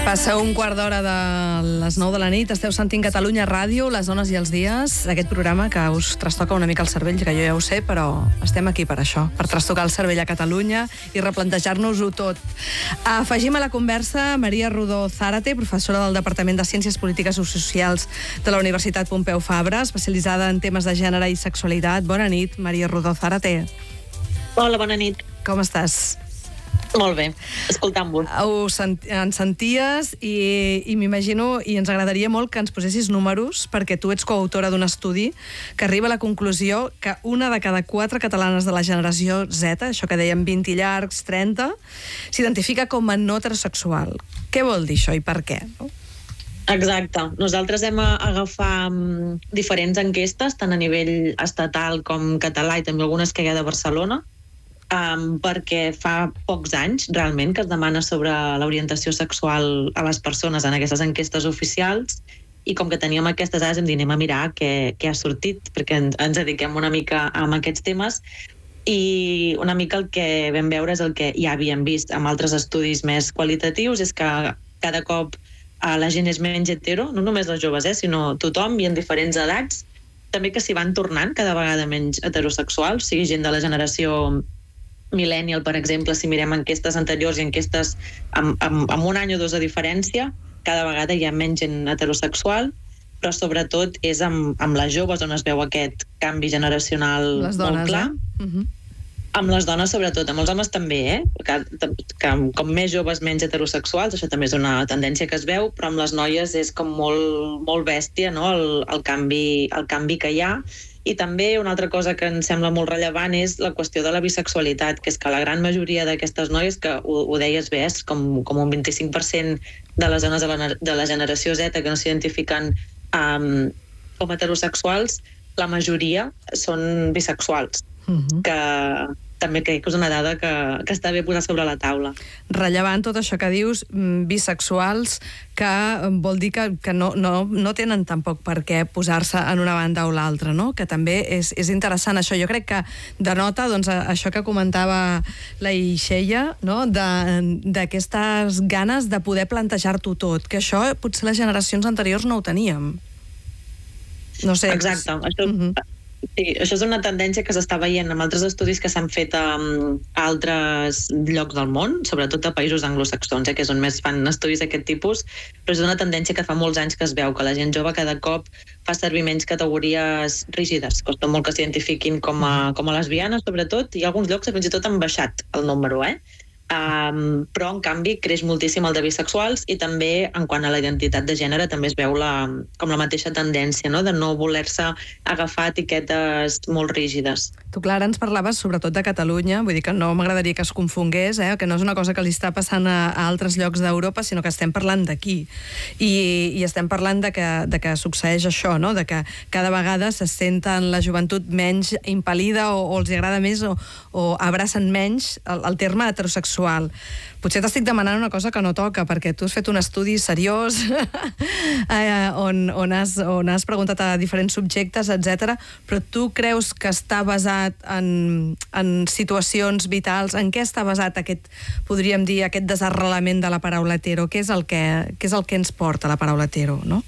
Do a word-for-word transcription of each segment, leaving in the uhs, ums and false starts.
Passa un quart d'hora de les nou de la nit, esteu sentint Catalunya Ràdio, les dones i els dies, aquest programa que us trastoca una mica el cervell, que jo ja ho sé, però estem aquí per això, per trastocar el cervell a Catalunya i replantejar-nos-ho tot. Afegim a la conversa Maria Rodó Zárate, professora del Departament de Ciències Polítiques i Socials de la Universitat Pompeu Fabra, especialitzada en temes de gènere i sexualitat. Bona nit, Maria Rodó Zárate. Hola, bona nit. Com estàs? Molt bé, escoltant-vos. Ho sent, ens senties i, i m'imagino, i ens agradaria molt que ens posessis números, perquè tu ets coautora d'un estudi que arriba a la conclusió que una de cada quatre catalanes de la generació Z, això que dèiem vint i llargs, trenta, s'identifica com a no heterosexual. Què vol dir això i per què? No? Exacte. Nosaltres hem agafat um, diferents enquestes, tant a nivell estatal com català, i també algunes que hi ha de Barcelona, Um, perquè fa pocs anys, realment, que es demana sobre l'orientació sexual a les persones en aquestes enquestes oficials, i com que teníem aquestes dades hem dit anem a mirar què, què ha sortit, perquè ens, ens dediquem una mica a aquests temes, i una mica el que vam veure és el que ja havíem vist amb altres estudis més qualitatius, és que cada cop uh, la gent és menys hetero, no només els joves, eh, sinó tothom i en diferents edats, també que s'hi van tornant cada vegada menys heterosexuals, sigui gent de la generació millennial, per exemple, si mirem enquestes anteriors i enquestes amb, amb, amb un any o dos de diferència, cada vegada hi ha menys gent heterosexual, però sobretot és amb, amb les joves on es veu aquest canvi generacional les dones, molt clar. Eh? Uh-huh. Amb les dones, sobretot, amb els homes també, eh? Que, que com més joves, menys heterosexuals, això també és una tendència que es veu, però amb les noies és com molt, molt bèstia, no? el, el, canvi, el canvi que hi ha. I també una altra cosa que ens sembla molt rellevant és la qüestió de la bisexualitat, que és que la gran majoria d'aquestes noies, que ho, ho deies bé, és com, com un vint-i-cinc per cent de les dones de la, de la generació Z que no s'identifiquen um, com heterosexuals, la majoria són bisexuals, uh-huh. que també crec que és una dada que, que està bé posar sobre la taula. Rellevant tot això que dius, bisexuals, que vol dir que, que no, no, no tenen tampoc per què posar-se en una banda o l'altra, no? Que també és, és interessant això. Jo crec que denota doncs, això que comentava la Ixella, no? D'aquestes ganes de poder plantejar-t'ho tot, que això potser les generacions anteriors no ho teníem. No sé. Exacte. Això... Uh-huh. Sí, això és una tendència que s'està veient amb altres estudis que s'han fet a, a altres llocs del món, sobretot a països anglosaxons, eh, que és on més fan estudis d'aquest tipus, però és una tendència que fa molts anys que es veu, que la gent jove cada cop fa servir menys categories rígides, costa molt que s'identifiquin com a, com a lesbianes, sobretot, i alguns llocs fins i tot han baixat el número, eh? Um, però en canvi creix moltíssim el de bisexuals, i també en quant a la identitat de gènere també es veu la, com la mateixa tendència, no? De no voler-se agafar etiquetes molt rígides. Tu, Clara, ens parlaves sobretot de Catalunya, vull dir que no m'agradaria que es confongués, eh? Que no és una cosa que li està passant a, a altres llocs d'Europa, sinó que estem parlant d'aquí. I, i estem parlant de que, de que succeeix això, no? De que cada vegada se senten la joventut menys impel·lida o, o els agrada més o, o abracen menys el, el terme heterosexual. Potser t'estic demanant una cosa que no toca, perquè tu has fet un estudi seriós eh, on, on, has, on has preguntat a diferents subjectes, etcètera. Però tu creus que està basat en, en situacions vitals? En què està basat aquest, podríem dir, aquest desarrelament de la paraula hetero? Què és el que, què és el que ens porta la paraula hetero, no?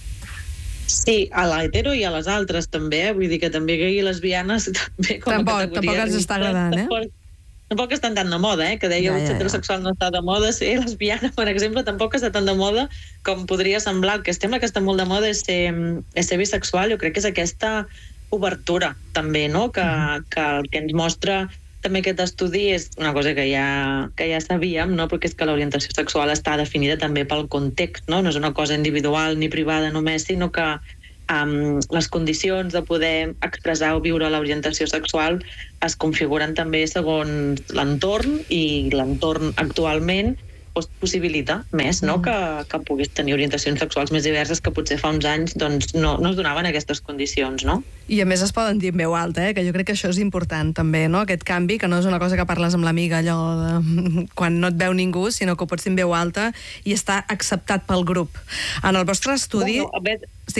Sí, a la hetero i a les altres també, eh? Vull dir que també gai i lesbianes també com tampoc, a categoria. Tampoc ens està agradant, eh? Tampoc estan tan de moda, eh? Que deia ja, ja, ja. Heterosexual no està de moda, ser lesbiana, per exemple, tampoc està tan de moda com podria semblar. El que sembla que està molt de moda és ser, és ser bisexual. Jo crec que és aquesta obertura, també, no? Que, que el que ens mostra també aquest estudi és una cosa que ja, que ja sabíem, no? Perquè és que l'orientació sexual està definida també pel context, no? No és una cosa individual ni privada només, sinó que Um, les condicions de poder expressar o viure l'orientació sexual es configuren també segons l'entorn, i l'entorn actualment doncs, possibilita més, no? que, que puguis tenir orientacions sexuals més diverses que potser fa uns anys doncs, no, no es donaven aquestes condicions, no? I a més es poden dir en veu alta, eh? Que jo crec que això és important també, no? Aquest canvi, que no és una cosa que parles amb l'amiga allò de... quan no et veu ningú, sinó que ho pots dir en veu alta i està acceptat pel grup. En el vostre estudi... No, no, a veure... Digues.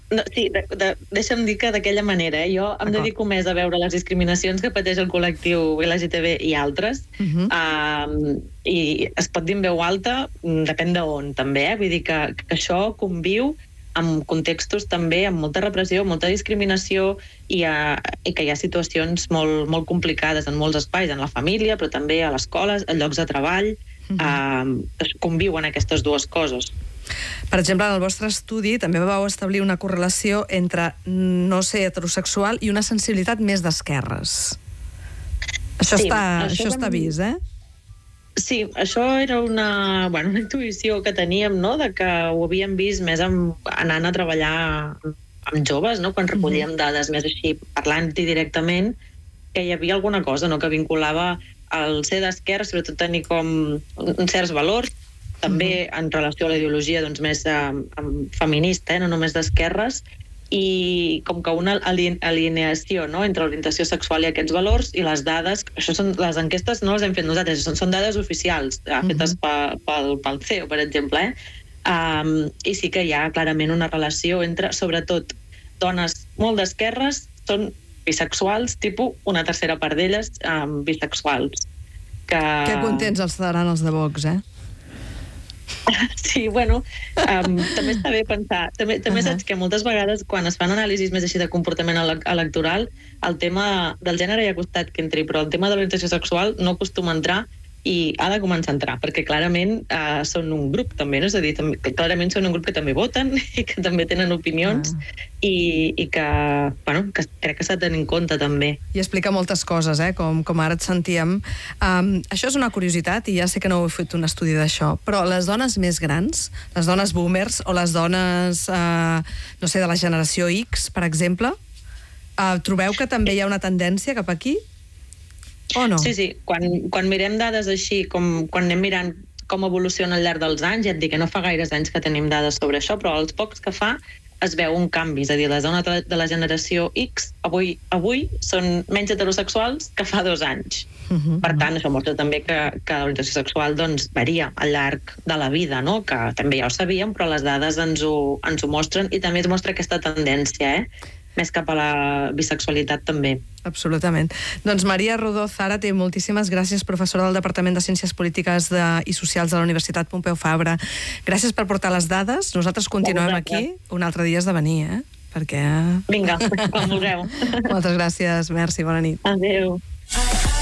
No, sí, de, de, deixa'm dir que d'aquella manera, eh? Jo em dedico més a veure les discriminacions que pateix el col·lectiu L G T B i altres, uh-huh. um, i es pot dir en veu alta, depèn d'on també, eh? Vull dir que, que això conviu en contextos també amb molta repressió, molta discriminació i, a, i que hi ha situacions molt, molt complicades en molts espais, en la família, però també a l'escola, a llocs de treball, uh-huh. uh, es conviuen aquestes dues coses. Per exemple, en el vostre estudi també vau establir una correlació entre no ser heterosexual i una sensibilitat més d'esquerres. Això, sí, està, això, això està vist, eh? Sí, això era una, bueno, una intuïció que teníem, no?, de que ho havíem vist més amb, anant a treballar amb joves, no?, quan recollíem dades més així, parlant-hi directament, que hi havia alguna cosa, no?, que vinculava el ser d'esquerra, sobretot tenir com uns certs valors, també en relació a la ideologia doncs, més eh, feminista, eh, no només d'esquerres, i com que una alineació, no?, entre l'orientació sexual i aquests valors i les dades, això són, les enquestes no les hem fet nosaltres, són, són dades oficials, eh, fetes pel, pel, pel C E O, per exemple, eh? Um, i sí que hi ha clarament una relació entre, sobretot, dones molt d'esquerres són bisexuals, tipus una tercera part d'elles um, bisexuals. Que... Que contents els seran els de Vox, eh? Sí, bueno, um, també està bé pensar. També, també uh -huh. saps que moltes vegades, quan es fan anàlisis més així de comportament ele electoral, el tema del gènere hi ha costat que entri, però el tema de l'orientació sexual no acostuma a entrar i ha de començar a entrar, perquè clarament uh, són un grup també, no? És a dir, també, clarament són un grup que també voten i que també tenen opinions uh. i, i que, bueno, que crec que s'ha de tenir en compte també. I explica moltes coses, eh? com, com ara et sentíem. Um, això és una curiositat i ja sé que no heu fet un estudi d'això, però les dones més grans, les dones boomers o les dones, uh, no sé, de la generació X, per exemple, uh, trobeu que també hi ha una tendència cap aquí? O no? Sí, sí. Quan, quan mirem dades així, com quan anem mirant com evoluciona al llarg dels anys, ja et dic que no fa gaires anys que tenim dades sobre això, però els pocs que fa es veu un canvi. És a dir, les dones de la generació X avui, avui són menys heterosexuals que fa dos anys. Uh-huh. Per tant, això mostra també que, que l'orientació sexual doncs, varia al llarg de la vida, no? Que també ja ho sabíem, però les dades ens ho, ens ho mostren i també es mostra aquesta tendència, eh? Més cap a la bisexualitat també. Absolutament. Doncs Maria Rodó Zárate, moltíssimes gràcies, professora del Departament de Ciències Polítiques de, i Socials de la Universitat Pompeu Fabra. Gràcies per portar les dades. Nosaltres continuem aquí. Un altre dia has de venir, eh? Perquè... Vinga, quan vulgueu. Moltes gràcies, merci, bona nit. Adéu.